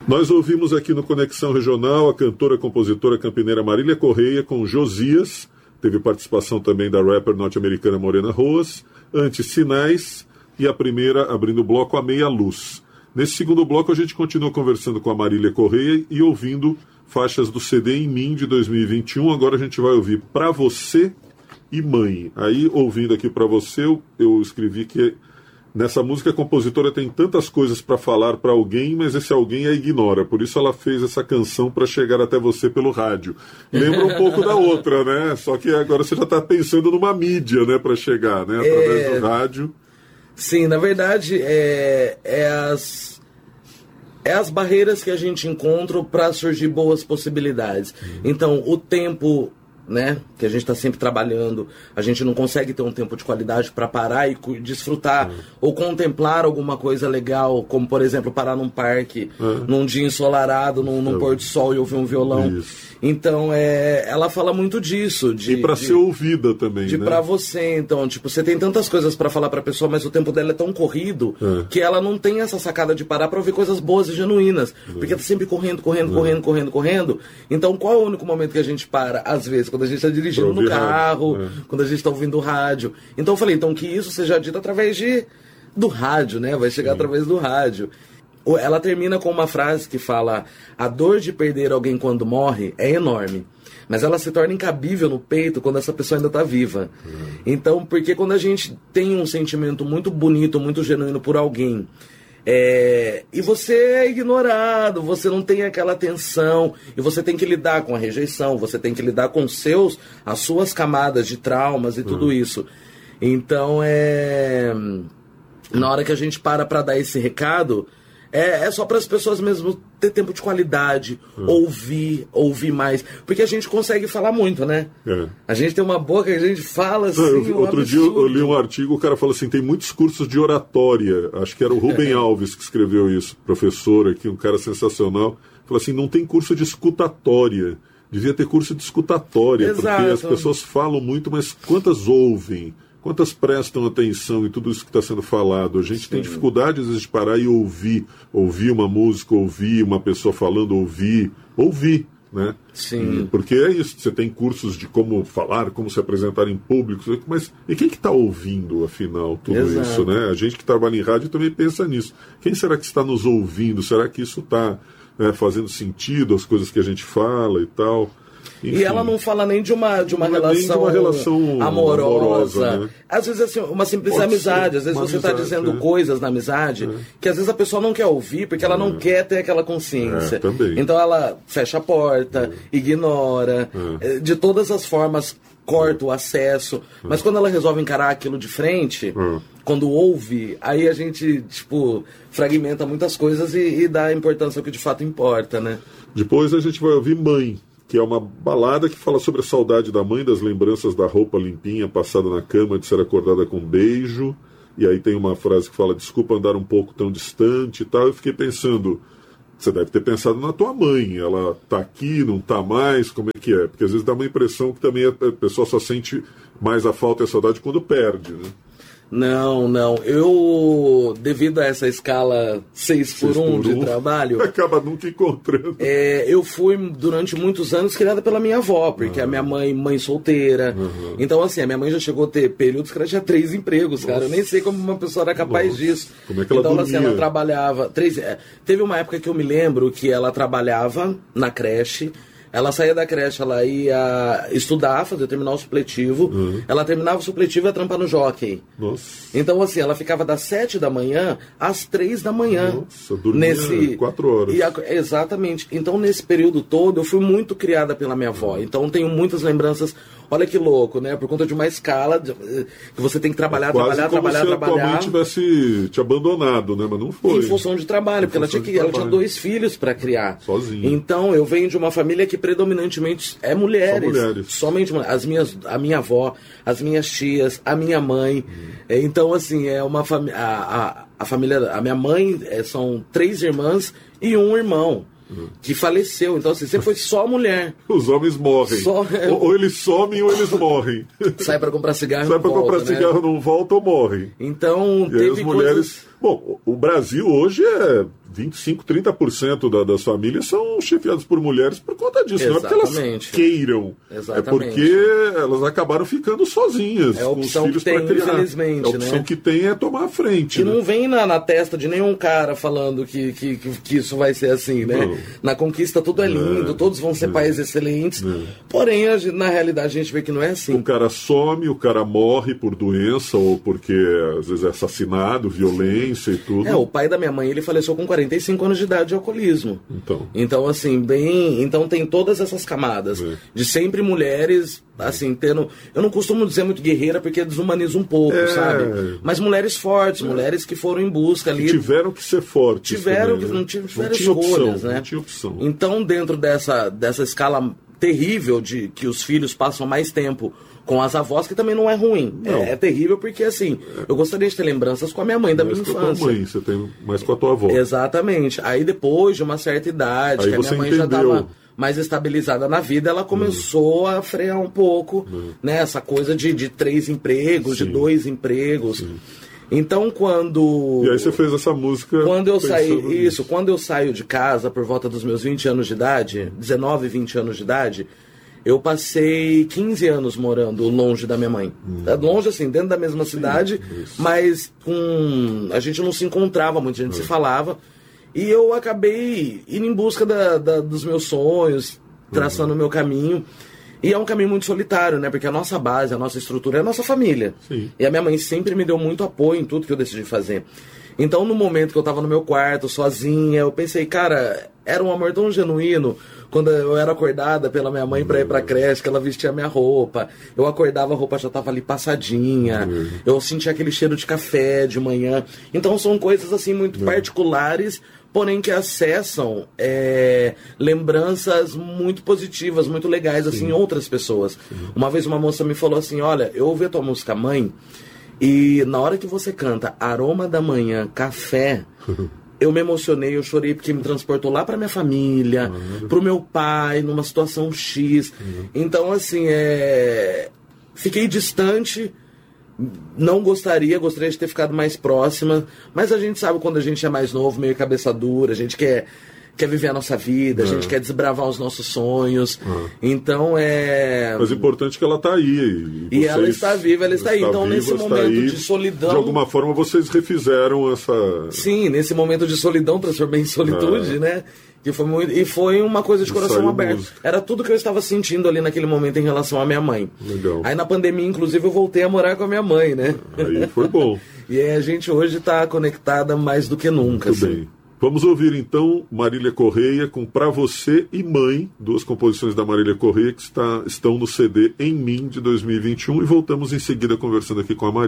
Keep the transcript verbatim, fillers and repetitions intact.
Nós ouvimos aqui no Conexão Regional a cantora, compositora campineira Marília Correia com Josias, teve participação também da rapper norte-americana Morena Roas, antes Sinais, e a primeira, abrindo o bloco, A Meia Luz. Nesse segundo bloco a gente continua conversando com a Marília Correia e ouvindo faixas do C D Em Mim de dois mil e vinte e um. Agora a gente vai ouvir Pra Você e Mãe. Aí, ouvindo aqui Pra Você, eu, eu escrevi que nessa música a compositora tem tantas coisas para falar para alguém, mas esse alguém a ignora. Por isso ela fez essa canção para chegar até você pelo rádio. Lembra um pouco da outra, né? Só que agora você já está pensando numa mídia, né, para chegar, né, através é... do rádio. Sim, na verdade, é, é, as, é as barreiras que a gente encontra para surgir boas possibilidades. Uhum. Então, o tempo, né, que a gente está sempre trabalhando, a gente não consegue ter um tempo de qualidade para parar e desfrutar uhum. ou contemplar alguma coisa legal, como, por exemplo, parar num parque, uhum. num dia ensolarado, num, num pôr do sol e ouvir um violão. Isso. Então, é, ela fala muito disso. De, e para ser ouvida também, de né? Pra você, então, tipo, você tem tantas coisas para falar pra pessoa, mas o tempo dela é tão corrido é. que ela não tem essa sacada de parar pra ouvir coisas boas e genuínas. É. Porque tá sempre correndo, correndo, é. correndo, correndo, correndo. Então, qual é o único momento que a gente para? Às vezes, quando a gente tá dirigindo no carro, é. quando a gente tá ouvindo rádio. Então, eu falei, então, que isso seja dito através de, do rádio, né? Vai chegar Sim. através do rádio. Ela termina com uma frase que fala: a dor de perder alguém quando morre é enorme, mas ela se torna incabível no peito quando essa pessoa ainda está viva. Uhum. Então, porque quando a gente tem um sentimento muito bonito, muito genuíno por alguém, é, e você é ignorado, você não tem aquela atenção, e você tem que lidar com a rejeição, você tem que lidar com seus, as suas camadas de traumas e uhum. tudo isso. Então, é, na hora que a gente para para dar esse recado, É, é só para as pessoas mesmo ter tempo de qualidade, hum. ouvir, ouvir mais. Porque a gente consegue falar muito, né? É. A gente tem uma boca que a gente fala assim. Não, eu, um outro absurdo. dia eu li um artigo, o cara falou assim: tem muitos cursos de oratória. Acho que era o Rubem Alves que escreveu isso, professor aqui, um cara sensacional. Falou assim: não tem curso de escutatória. Devia ter curso de escutatória, Exato. Porque as pessoas falam muito, mas quantas ouvem? Quantas prestam atenção em tudo isso que está sendo falado? A gente Sim. tem dificuldade, às vezes, de parar e ouvir. Ouvir uma música, ouvir uma pessoa falando, ouvir. Ouvir, né? Sim. E, porque é isso, você tem cursos de como falar, como se apresentar em público, mas e quem que está ouvindo, afinal, tudo Exato. Isso, né? A gente que trabalha em rádio também pensa nisso. Quem será que está nos ouvindo? Será que isso está é, fazendo sentido, as coisas que a gente fala e tal? Enfim. E ela não fala nem de uma, de uma, não relação, nem de uma relação amorosa. amorosa, né? Às vezes, assim, uma simples Pode amizade. Às vezes você está dizendo é. coisas na amizade é. que às vezes a pessoa não quer ouvir porque ela é. não quer ter aquela consciência. É, também. Então ela fecha a porta, é. ignora, é. de todas as formas corta o acesso. É. Mas quando ela resolve encarar aquilo de frente, é. quando ouve, aí a gente, tipo, fragmenta muitas coisas e, e dá a importância ao que de fato importa, né? Depois a gente vai ouvir Mãe, que é uma balada que fala sobre a saudade da mãe, das lembranças da roupa limpinha, passada na cama, de ser acordada com um beijo. E aí tem uma frase que fala: desculpa andar um pouco tão distante e tal. Eu fiquei pensando, você deve ter pensado na tua mãe. Ela tá aqui, não tá mais, como é que é? Porque às vezes dá uma impressão que também a pessoa só sente mais a falta e a saudade quando perde, né? Não, não. Eu, devido a essa escala seis por um de trabalho... acaba nunca encontrando. É, eu fui, durante muitos anos, criada pela minha avó, porque uhum. a minha mãe, mãe solteira. Uhum. Então, assim, a minha mãe já chegou a ter períodos que ela tinha três empregos, Nossa. cara. Eu nem sei como uma pessoa era capaz Nossa. disso. Como é que ela então, dormia? assim, ela trabalhava... Três, é, teve uma época que eu me lembro que ela trabalhava na creche. Ela saía da creche, ela ia estudar, fazer terminar o supletivo. Uhum. Ela terminava o supletivo e ia trampar no Jockey. Nossa. Então, assim, ela ficava das sete da manhã às três da manhã. Nossa, dormia nesse... quatro horas. E a... Exatamente. Então, nesse período todo, eu fui muito criada pela minha avó. Uhum. Então, tenho muitas lembranças. Olha que louco, né? Por conta de uma escala de... que você tem que trabalhar, é quase trabalhar, como trabalhar, se trabalhar. a tua mãe tivesse te abandonado, né? Mas não foi. Em função de trabalho, porque ela tinha, que... ela tinha dois filhos para criar. Sozinha. Então, eu venho de uma família que predominantemente é mulheres. Só mulheres. Somente mulheres. As minhas, a minha avó, as minhas tias, a minha mãe. Hum. Então, assim, é uma família. A, a, a família. A minha mãe é, são três irmãs e um irmão. Uhum. Que faleceu, então assim, sempre foi só mulher. Os homens morrem. Só, é... ou, ou eles somem ou eles morrem. Sai pra comprar cigarro Sai não pra volta, comprar né? cigarro, não volta ou morre. Então e teve as mulheres coisas... Bom, o Brasil hoje é vinte e cinco, trinta por cento da, das famílias são chefiadas por mulheres por conta disso. Exatamente. Não é porque elas queiram, Exatamente. é porque elas acabaram ficando sozinhas. É a opção com os filhos que tem, pra criar. infelizmente. A opção né? que tem é tomar a frente. E né? não vem na, na testa de nenhum cara falando que, que, que, que isso vai ser assim, né? Não. Na conquista tudo é lindo, É. todos vão ser É. pais excelentes. É. Porém, a gente- na realidade, a gente vê que não é assim. O cara some, o cara morre por doença ou porque às vezes é assassinado, violência e tudo. É, o pai da minha mãe, ele faleceu com quarenta e cinco anos de idade de alcoolismo. Então. Então, assim, bem... Então tem todas essas camadas. É. De sempre mulheres, assim, tendo... Eu não costumo dizer muito guerreira, porque desumaniza um pouco, É. sabe? Mas mulheres fortes, mulheres que foram em busca ali... Tiveram que ser fortes. Tiveram também, que... né? Não tiveram Não tinha escolhas, opção, né? Não tinha opção. Então, dentro dessa, dessa escala terrível de que os filhos passam mais tempo com as avós, que também não é ruim. Não. É, é terrível porque, assim, eu gostaria de ter lembranças com a minha mãe da Mais minha com a tua infância. mãe, você tem mais com a tua avó. Exatamente. Aí depois de uma certa idade, Aí que a você minha mãe já entendeu. estava mais estabilizada na vida, ela começou a frear um pouco, né? Essa coisa de, de três empregos, Sim. de dois empregos. Então, quando... E aí você fez essa música. Quando eu saí, pensando isso, nisso. quando eu saio de casa por volta dos meus vinte anos de idade, dezenove, vinte anos de idade, eu passei quinze anos morando longe da minha mãe. Hum. Longe, assim, dentro da mesma cidade, isso. mas com... a gente não se encontrava muito, a gente se falava. E eu acabei indo em busca da, da- dos meus sonhos, traçando o meu caminho. E é um caminho muito solitário, né? Porque a nossa base, a nossa estrutura é a nossa família. Sim. E a minha mãe sempre me deu muito apoio em tudo que eu decidi fazer. Então, no momento que eu tava no meu quarto, sozinha, eu pensei, cara, era um amor tão genuíno quando eu era acordada pela minha mãe pra ir pra creche, que ela vestia minha roupa. Eu acordava, a roupa já tava ali passadinha. Eu sentia aquele cheiro de café de manhã. Então, são coisas, assim, muito particulares, porém que acessam é, lembranças muito positivas, muito legais, assim, em outras pessoas. Uma vez uma moça me falou assim, olha, eu ouvi a tua música Mãe, e na hora que você canta Aroma da Manhã, Café, eu me emocionei, eu chorei porque me transportou lá pra minha família, pro meu pai, numa situação X. Então, assim, é... fiquei distante, não gostaria, gostaria de ter ficado mais próxima, mas a gente sabe quando a gente é mais novo, meio cabeça dura, a gente quer, quer viver a nossa vida, a gente quer desbravar os nossos sonhos. Então é... Mas o importante é que ela está aí. E ela está viva, ela está aí. Então, nesse está momento aí. de solidão- De alguma forma vocês refizeram essa. Sim, nesse momento de solidão transformei em solitude, É. né? Que foi muito... E foi uma coisa de E coração saiu aberto. música. Era tudo que eu estava sentindo ali naquele momento em relação à minha mãe. Legal. Aí na pandemia, inclusive, eu voltei a morar com a minha mãe, né? Aí foi bom. E aí a gente hoje está conectada mais do que nunca. Muito assim. bem. Vamos ouvir então Marília Correia com Pra Você e Mãe, duas composições da Marília Correia que está, estão no C D Em Mim de dois mil e vinte e um, e voltamos em seguida conversando aqui com a Marília.